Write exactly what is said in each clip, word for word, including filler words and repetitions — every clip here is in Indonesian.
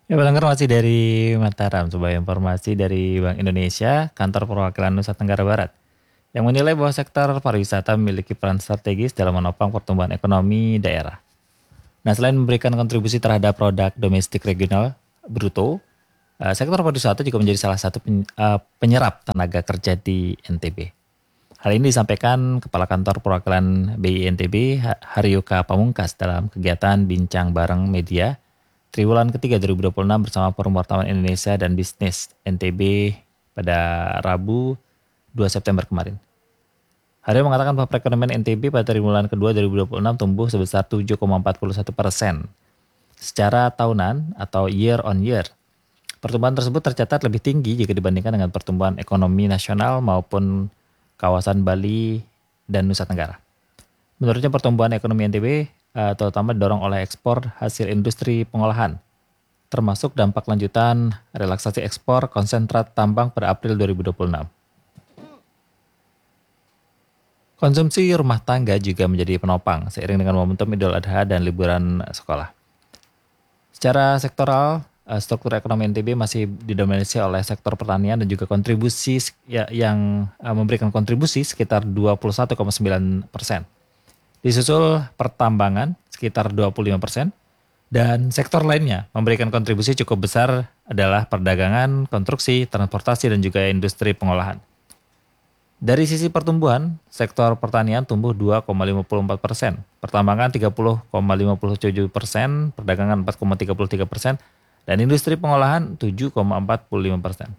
Ya, pendengar masih dari Mataram, sebuah informasi dari Bank Indonesia, Kantor Perwakilan Nusa Tenggara Barat, yang menilai bahwa sektor pariwisata memiliki peran strategis dalam menopang pertumbuhan ekonomi daerah. Nah, selain memberikan kontribusi terhadap produk domestik regional bruto, eh, sektor pariwisata juga menjadi salah satu pen- eh, penyerap tenaga kerja di N T B. Hal ini disampaikan Kepala Kantor Perwakilan B I N T B, Ha- Haryoka Pamungkas dalam kegiatan Bincang Bareng Media Triwulan ketiga dua ribu dua puluh enam bersama Forum Wartawan Indonesia dan Bisnis N T B pada Rabu dua September kemarin. Haryo mengatakan bahwa perekonomian N T B pada triwulan kedua dua ribu dua puluh enam tumbuh sebesar tujuh koma empat puluh satu persen secara tahunan atau year on year. Pertumbuhan tersebut tercatat lebih tinggi jika dibandingkan dengan pertumbuhan ekonomi nasional maupun kawasan Bali dan Nusa Tenggara. Menurutnya pertumbuhan ekonomi N T B eh, terutama didorong oleh ekspor hasil industri pengolahan, termasuk dampak lanjutan relaksasi ekspor konsentrat tambang pada April dua ribu dua puluh enam. Konsumsi rumah tangga juga menjadi penopang seiring dengan momentum Idul Adha dan liburan sekolah. Secara sektoral, eh, struktur ekonomi N T B masih didominasi oleh sektor pertanian dan juga kontribusi ya- yang eh, memberikan kontribusi sekitar dua puluh satu koma sembilan persen. Disusul pertambangan sekitar dua puluh lima persen dan sektor lainnya memberikan kontribusi cukup besar adalah perdagangan, konstruksi, transportasi dan juga industri pengolahan. Dari sisi pertumbuhan, sektor pertanian tumbuh dua koma lima puluh empat persen, pertambangan tiga puluh koma lima puluh tujuh persen, perdagangan empat koma tiga puluh tiga persen, dan industri pengolahan tujuh koma empat puluh lima persen.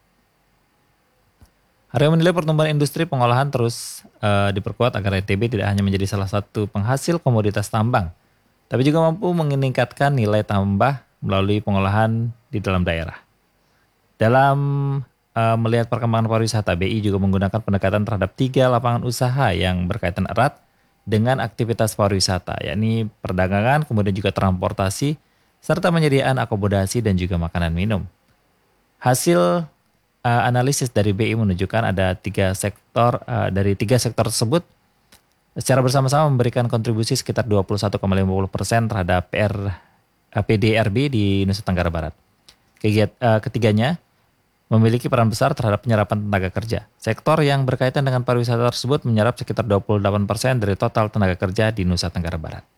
Arya menilai pertumbuhan industri pengolahan terus eh, diperkuat agar N T B tidak hanya menjadi salah satu penghasil komoditas tambang, tapi juga mampu meningkatkan nilai tambah melalui pengolahan di dalam daerah. Dalam eh, melihat perkembangan pariwisata, B I juga menggunakan pendekatan terhadap tiga lapangan usaha yang berkaitan erat dengan aktivitas pariwisata, yakni perdagangan, kemudian juga transportasi, serta penyediaan akomodasi dan juga makanan minum. Hasil eh, analisis dari B I menunjukkan ada tiga sektor, eh, dari tiga sektor tersebut secara bersama-sama memberikan kontribusi sekitar dua puluh satu koma lima puluh persen terhadap P R, eh, P D R B di Nusa Tenggara Barat. Kegiat, eh, ketiganya memiliki peran besar terhadap penyerapan tenaga kerja. Sektor yang berkaitan dengan pariwisata tersebut menyerap sekitar dua puluh delapan persen dari total tenaga kerja di Nusa Tenggara Barat.